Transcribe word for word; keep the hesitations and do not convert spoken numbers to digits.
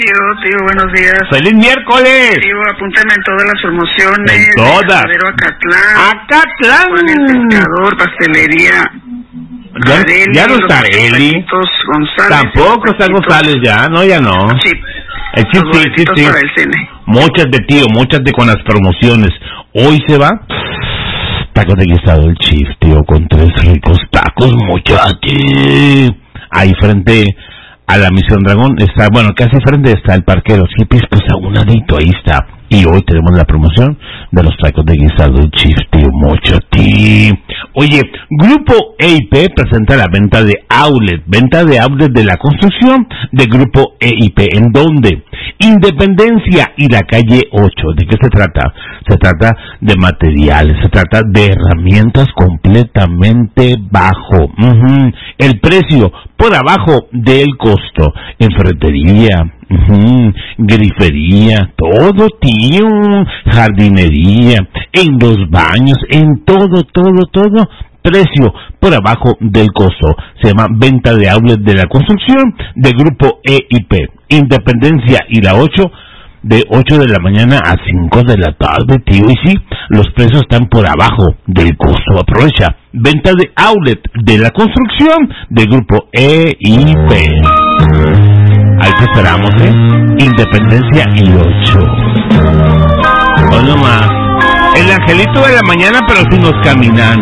Tío, tío, buenos días. ¡Feliz miércoles! Tío, apúntame en todas las promociones. En todas. De Acatlán. ¡Acatlán! Juan el Pescador, pastelería. Ya, Areli, ya no está Eli. González. Tampoco está González ya, no, ya no. Chip. El chip, sí, sí, sí. Para el cine. Móchate, tío, móchate con las promociones. Hoy se va tacos de guisado el chip, tío, con tres ricos tacos, móchate. Ahí frente a la Misión Dragón está, bueno, casi frente está el Parque de los Hippies, pues a un ladito, ahí está. Y hoy tenemos la promoción de los tacos de guisado el chip, tío, móchate. Oye, Grupo E I P presenta la venta de outlet, venta de outlet de la construcción de Grupo E I P. ¿En dónde? Independencia y la calle ocho. ¿De qué se trata? Se trata de materiales, se trata de herramientas completamente bajo. Uh-huh. El precio por abajo del costo. En ferretería, uh-huh, grifería, todo, tío, jardinería, en los baños, en todo, todo, todo. Precio por abajo del costo. Se llama venta de outlet de la construcción de Grupo E I P. Independencia y la ocho, de ocho de la mañana a cinco de la tarde, tío. Y sí, los precios están por abajo del costo. Aprovecha. Venta de outlet de la construcción de Grupo E I P. Ahí te esperamos, ¿eh? Independencia y ocho. O no más. El angelito de la mañana, pero sin los caminantes.